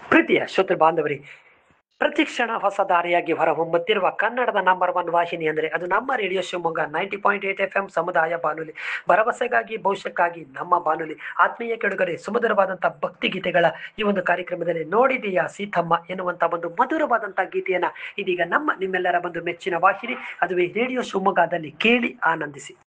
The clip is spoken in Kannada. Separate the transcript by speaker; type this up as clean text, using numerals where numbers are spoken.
Speaker 1: ಪ್ರೀತಿಯ ಶ್ರೋತೃ ಬಾಂಧವರೇ, ಪ್ರತಿಕ್ಷಣ ಹೊಸ ದಾರಿಯಾಗಿ ಹೊರಹೊಮ್ಮುತ್ತಿರುವ ಕನ್ನಡದ ನಂಬರ್ 1 ವಾಹಿನಿ ಅಂದರೆ ಅದು ನಮ್ಮ ರೇಡಿಯೋ ಶಿವಮೊಗ್ಗ 90.8 FM ಸಮುದಾಯ ಬಾನುಲಿ. ಭರವಸೆಗಾಗಿ ಭವಿಷ್ಯಕ್ಕಾಗಿ ನಮ್ಮ ಬಾನುಲಿ. ಆತ್ಮೀಯ ಕೆಡುಗರೆ, ಸುಮಧುರವಾದಂತಹ ಭಕ್ತಿ ಗೀತೆಗಳ ಈ ಒಂದು ಕಾರ್ಯಕ್ರಮದಲ್ಲಿ ನೋಡಿದೆಯಾ ಸೀತಮ್ಮ ಎನ್ನುವಂತಹ ಒಂದು ಮಧುರವಾದಂತಹ ಗೀತೆಯನ್ನ ಇದೀಗ ನಿಮ್ಮೆಲ್ಲರ ಒಂದು ಮೆಚ್ಚಿನ ವಾಹಿನಿ ಅದುವೇ ರೇಡಿಯೋ ಶಿವಮೊಗ್ಗದಲ್ಲಿ ಕೇಳಿ ಆನಂದಿಸಿ.